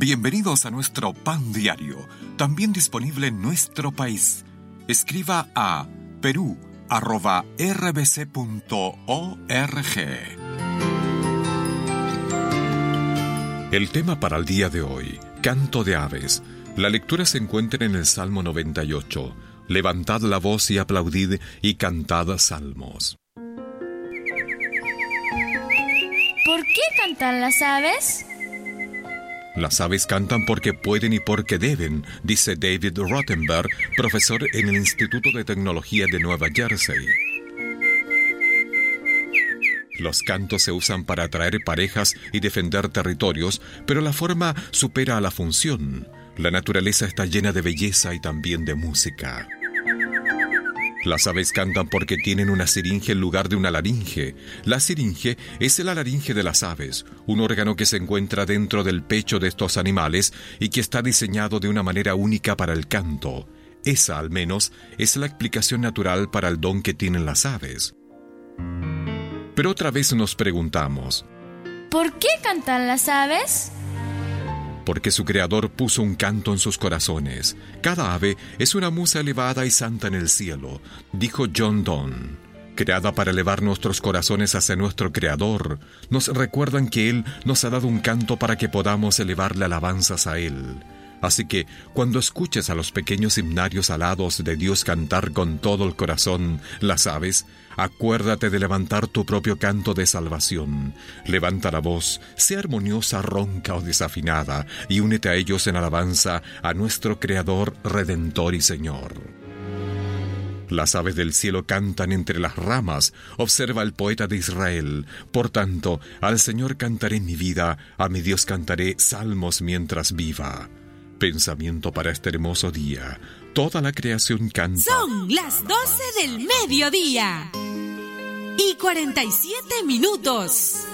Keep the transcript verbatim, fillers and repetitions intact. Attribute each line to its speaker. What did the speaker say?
Speaker 1: Bienvenidos a nuestro Pan Diario, también disponible en nuestro país. Escriba a perú arroba r b c punto org. El tema para el día de hoy, canto de aves. La lectura se encuentra en el Salmo noventa y ocho. Levantad la voz y aplaudid y cantad salmos.
Speaker 2: ¿Por qué cantan las aves?
Speaker 1: Las aves cantan porque pueden y porque deben, dice David Rothenberg, profesor en el Instituto de Tecnología de Nueva Jersey. Los cantos se usan para atraer parejas y defender territorios, pero la forma supera a la función. La naturaleza está llena de belleza y también de música. Las aves cantan porque tienen una siringe en lugar de una laringe. La siringe es la laringe de las aves, un órgano que se encuentra dentro del pecho de estos animales y que está diseñado de una manera única para el canto. Esa, al menos, es la explicación natural para el don que tienen las aves. Pero otra vez nos preguntamos,
Speaker 2: ¿por qué cantan las aves?
Speaker 1: Porque su creador puso un canto en sus corazones. Cada ave es una musa elevada y santa en el cielo, dijo John Donne. Creada para elevar nuestros corazones hacia nuestro creador, nos recuerdan que Él nos ha dado un canto para que podamos elevarle alabanzas a Él. Así que, cuando escuches a los pequeños himnarios alados de Dios cantar con todo el corazón las aves, acuérdate de levantar tu propio canto de salvación. Levanta la voz, sea armoniosa, ronca o desafinada, y únete a ellos en alabanza a nuestro Creador, Redentor y Señor. Las aves del cielo cantan entre las ramas, observa el poeta de Israel. Por tanto, al Señor cantaré mi vida, a mi Dios cantaré salmos mientras viva. Pensamiento para este hermoso día. Toda la creación canta.
Speaker 3: Son las doce del mediodía y cuarenta y siete minutos.